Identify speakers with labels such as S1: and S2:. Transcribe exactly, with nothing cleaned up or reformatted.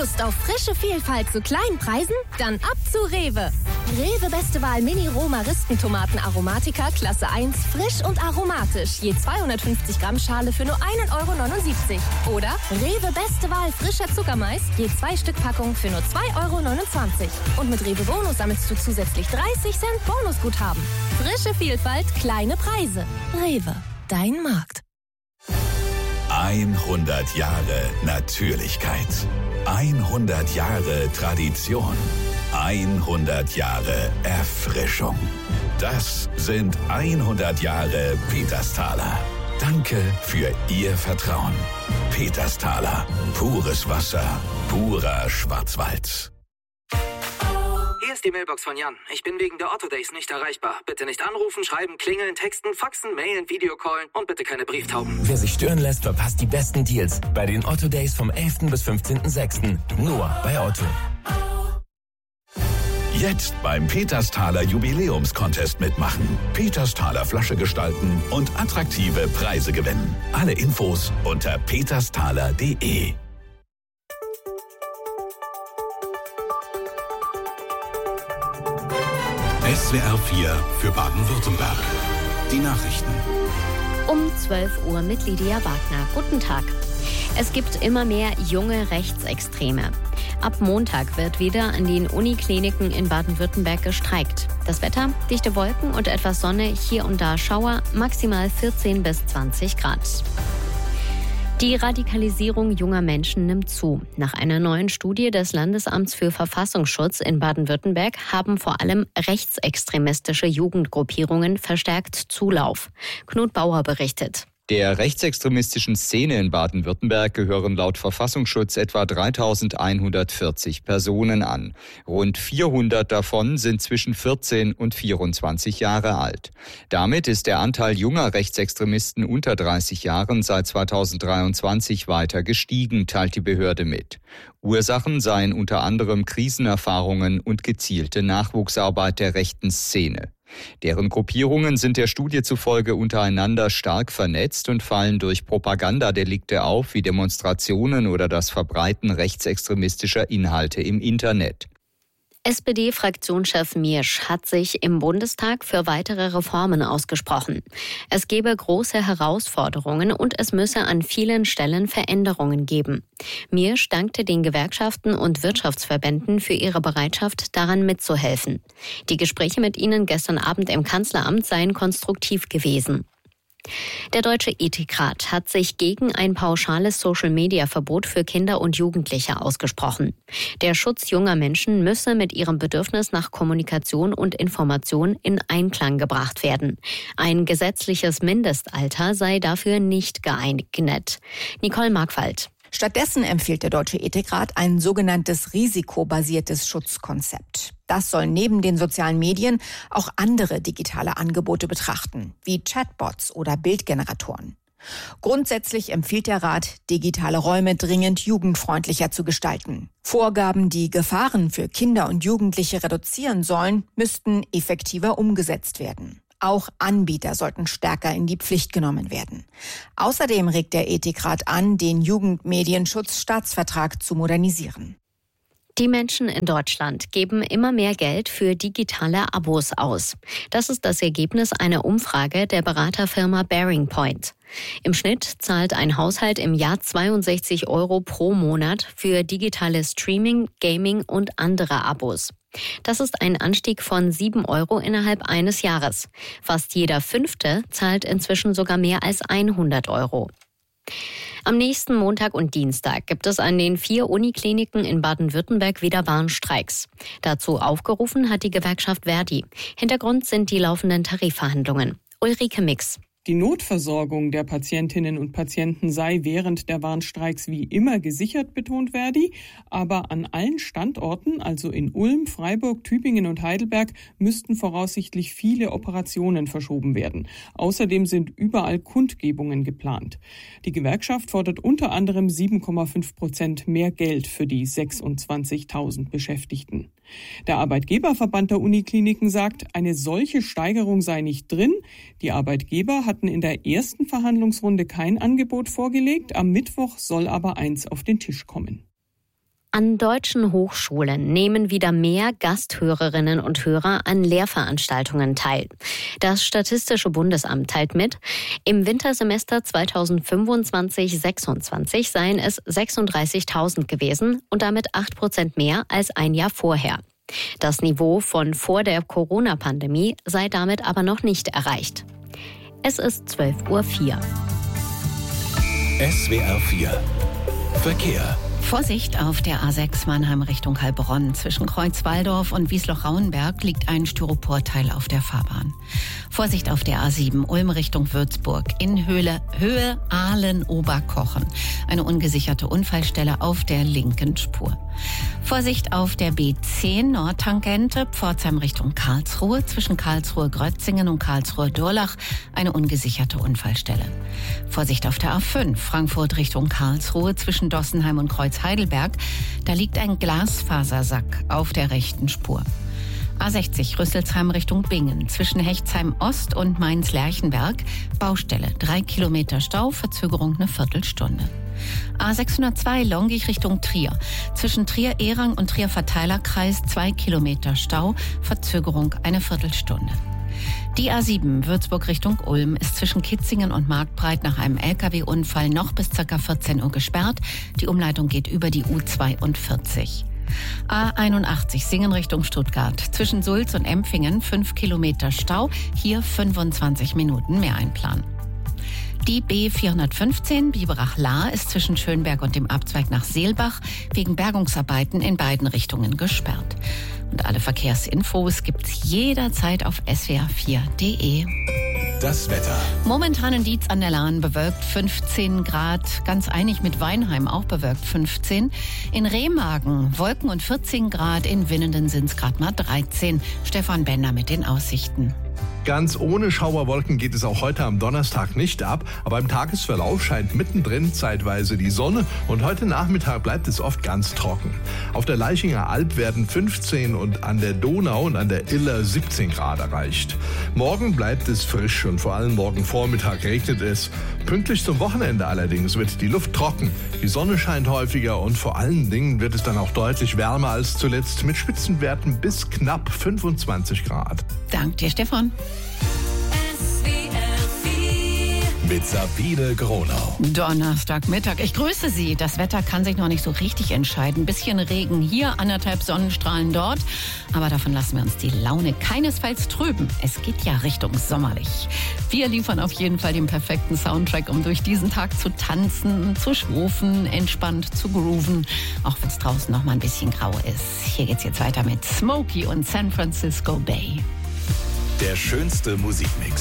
S1: Lust auf frische Vielfalt zu kleinen Preisen? Dann ab zu Rewe. Rewe Beste Wahl Mini Roma Ristentomaten Aromatica Klasse eins, frisch und aromatisch. Je zweihundertfünfzig Gramm Schale für nur ein Euro neunundsiebzig. Oder Rewe Beste Wahl frischer Zuckermais, je zwei Stück Packung für nur zwei Euro neunundzwanzig. Und mit Rewe Bonus sammelst du zusätzlich dreißig Cent Bonusguthaben. Frische Vielfalt, kleine Preise. Rewe, dein Markt.
S2: hundert Jahre Natürlichkeit. hundert Jahre Tradition. hundert Jahre Erfrischung. Das sind hundert Jahre Petersthaler. Danke für Ihr Vertrauen. Petersthaler. Pures Wasser. Purer Schwarzwald.
S3: Hier ist die Mailbox von Jan. Ich bin wegen der Otto Days nicht erreichbar. Bitte nicht anrufen, schreiben, klingeln, texten, faxen, mailen, Videocallen und bitte keine Brieftauben.
S4: Wer sich stören lässt, verpasst die besten Deals bei den Otto Days vom elften bis fünfzehnten sechsten Nur bei Otto.
S2: Jetzt beim Petersthaler Jubiläumscontest mitmachen. Petersthaler Flasche gestalten und attraktive Preise gewinnen. Alle Infos unter petersthaler punkt de.
S5: S W R vier für Baden-Württemberg. Die Nachrichten.
S6: Um zwölf Uhr mit Lydia Wagner. Guten Tag. Es gibt immer mehr junge Rechtsextreme. Ab Montag wird wieder an den Unikliniken in Baden-Württemberg gestreikt. Das Wetter, dichte Wolken und etwas Sonne, hier und da Schauer, maximal vierzehn bis zwanzig Grad. Die Radikalisierung junger Menschen nimmt zu. Nach einer neuen Studie des Landesamts für Verfassungsschutz in Baden-Württemberg haben vor allem rechtsextremistische Jugendgruppierungen verstärkt Zulauf. Knut Bauer berichtet.
S7: Der rechtsextremistischen Szene in Baden-Württemberg gehören laut Verfassungsschutz etwa dreitausendeinhundertvierzig Personen an. Rund vierhundert davon sind zwischen vierzehn und vierundzwanzig Jahre alt. Damit ist der Anteil junger Rechtsextremisten unter dreißig Jahren seit zweitausenddreiundzwanzig weiter gestiegen, teilt die Behörde mit. Ursachen seien unter anderem Krisenerfahrungen und gezielte Nachwuchsarbeit der rechten Szene. Deren Gruppierungen sind der Studie zufolge untereinander stark vernetzt und fallen durch Propagandadelikte auf, wie Demonstrationen oder das Verbreiten rechtsextremistischer Inhalte im Internet.
S6: S P D-Fraktionschef Miersch hat sich im Bundestag für weitere Reformen ausgesprochen. Es gebe große Herausforderungen und es müsse an vielen Stellen Veränderungen geben. Miersch dankte den Gewerkschaften und Wirtschaftsverbänden für ihre Bereitschaft, daran mitzuhelfen. Die Gespräche mit ihnen gestern Abend im Kanzleramt seien konstruktiv gewesen. Der Deutsche Ethikrat hat sich gegen ein pauschales Social-Media-Verbot für Kinder und Jugendliche ausgesprochen. Der Schutz junger Menschen müsse mit ihrem Bedürfnis nach Kommunikation und Information in Einklang gebracht werden. Ein gesetzliches Mindestalter sei dafür nicht geeignet. Nicole Markwald.
S8: Stattdessen empfiehlt der Deutsche Ethikrat ein sogenanntes risikobasiertes Schutzkonzept. Das soll neben den sozialen Medien auch andere digitale Angebote betrachten, wie Chatbots oder Bildgeneratoren. Grundsätzlich empfiehlt der Rat, digitale Räume dringend jugendfreundlicher zu gestalten. Vorgaben, die Gefahren für Kinder und Jugendliche reduzieren sollen, müssten effektiver umgesetzt werden. Auch Anbieter sollten stärker in die Pflicht genommen werden. Außerdem regt der Ethikrat an, den Jugendmedienschutzstaatsvertrag zu modernisieren.
S6: Die Menschen in Deutschland geben immer mehr Geld für digitale Abos aus. Das ist das Ergebnis einer Umfrage der Beraterfirma Bearing Point. Im Schnitt zahlt ein Haushalt im Jahr zweiundsechzig Euro pro Monat für digitale Streaming, Gaming und andere Abos. Das ist ein Anstieg von sieben Euro innerhalb eines Jahres. Fast jeder Fünfte zahlt inzwischen sogar mehr als hundert Euro. Am nächsten Montag und Dienstag gibt es an den vier Unikliniken in Baden-Württemberg wieder Warnstreiks. Dazu aufgerufen hat die Gewerkschaft Verdi. Hintergrund sind die laufenden Tarifverhandlungen. Ulrike Mix.
S9: Die Notversorgung der Patientinnen und Patienten sei während der Warnstreiks wie immer gesichert, betont Verdi. Aber an allen Standorten, also in Ulm, Freiburg, Tübingen und Heidelberg, müssten voraussichtlich viele Operationen verschoben werden. Außerdem sind überall Kundgebungen geplant. Die Gewerkschaft fordert unter anderem sieben Komma fünf Prozent mehr Geld für die sechsundzwanzigtausend Beschäftigten. Der Arbeitgeberverband der Unikliniken sagt, eine solche Steigerung sei nicht drin. Die Arbeitgeber hatten in der ersten Verhandlungsrunde kein Angebot vorgelegt. Am Mittwoch soll aber eins auf den Tisch kommen.
S6: An deutschen Hochschulen nehmen wieder mehr Gasthörerinnen und Hörer an Lehrveranstaltungen teil. Das Statistische Bundesamt teilt mit, im Wintersemester zweitausendfünfundzwanzig sechsundzwanzig seien es sechsunddreißigtausend gewesen und damit acht Prozent mehr als ein Jahr vorher. Das Niveau von vor der Corona-Pandemie sei damit aber noch nicht erreicht. Es ist zwölf Uhr vier.
S5: S W R vier Verkehr.
S10: Vorsicht auf der A sechs Mannheim Richtung Heilbronn. Zwischen Kreuzwaldorf und Wiesloch-Rauenberg liegt ein Styroporteil auf der Fahrbahn. Vorsicht auf der A sieben Ulm Richtung Würzburg. In Höhle, Höhe Ahlen-Oberkochen. Eine ungesicherte Unfallstelle auf der linken Spur. Vorsicht auf der B zehn Nordtangente Pforzheim Richtung Karlsruhe. Zwischen Karlsruhe-Grötzingen und Karlsruhe-Durlach eine ungesicherte Unfallstelle. Vorsicht auf der A fünf Frankfurt Richtung Karlsruhe. Zwischen Dossenheim und Kreuz-Heidelberg. Da liegt ein Glasfasersack auf der rechten Spur. A sechzig Rüsselsheim Richtung Bingen. Zwischen Hechtsheim Ost und Mainz-Lerchenberg. Baustelle. Drei Kilometer Stau, Verzögerung eine Viertelstunde. A sechshundertzwei Longich Richtung Trier. Zwischen Trier-Erang und Trier-Verteilerkreis zwei Kilometer Stau, Verzögerung eine Viertelstunde. Die A sieben Würzburg Richtung Ulm ist zwischen Kitzingen und Marktbreit nach einem L K W-Unfall noch bis ca. vierzehn Uhr gesperrt. Die Umleitung geht über die U zweiundvierzig. A einundachtzig Singen Richtung Stuttgart. Zwischen Sulz und Empfingen fünf Kilometer Stau, hier fünfundzwanzig Minuten mehr einplanen. Die B vierhundertfünfzehn Biberach-Lahr ist zwischen Schönberg und dem Abzweig nach Seelbach wegen Bergungsarbeiten in beiden Richtungen gesperrt. Und alle Verkehrsinfos gibt's jederzeit auf S W R vier Punkt de.
S5: Das Wetter.
S10: Momentan in Dietz an der Lahn bewölkt fünfzehn Grad, ganz einig mit Weinheim auch bewölkt fünfzehn. In Remagen Wolken und vierzehn Grad, in Winnenden sind's gerade mal dreizehn. Stefan Bender mit den Aussichten.
S11: Ganz ohne Schauerwolken geht es auch heute am Donnerstag nicht ab, aber im Tagesverlauf scheint mittendrin zeitweise die Sonne und heute Nachmittag bleibt es oft ganz trocken. Auf der Laichinger Alb werden fünfzehn und an der Donau und an der Iller siebzehn Grad erreicht. Morgen bleibt es frisch und vor allem morgen Vormittag regnet es. Pünktlich zum Wochenende allerdings wird die Luft trocken, die Sonne scheint häufiger und vor allen Dingen wird es dann auch deutlich wärmer als zuletzt mit Spitzenwerten bis knapp fünfundzwanzig Grad.
S10: Dank dir, Stefan.
S5: Mit Sabine Gronau.
S10: Donnerstagmittag. Ich grüße Sie. Das Wetter kann sich noch nicht so richtig entscheiden. Bisschen Regen hier, anderthalb Sonnenstrahlen dort. Aber davon lassen wir uns die Laune keinesfalls trüben. Es geht ja Richtung sommerlich. Wir liefern auf jeden Fall den perfekten Soundtrack, um durch diesen Tag zu tanzen, zu schwufen, entspannt zu grooven. Auch wenn es draußen noch mal ein bisschen grau ist. Hier geht's jetzt weiter mit Smokey und San Francisco Bay.
S5: Der schönste Musikmix.